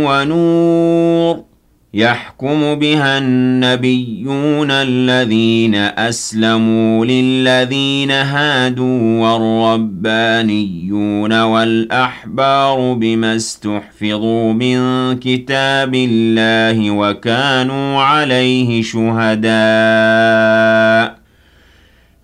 وَنُورٌ يَحْكُمُ بِهَا النَّبِيُّونَ الَّذِينَ أَسْلَمُوا لِلَّذِينَ هَادُوا وَالرَّبَّانِيُّونَ وَالْأَحْبَارُ بِمَا اسْتُحْفِظُوا مِن كِتَابِ اللَّهِ وَكَانُوا عَلَيْهِ شُهَدَاءَ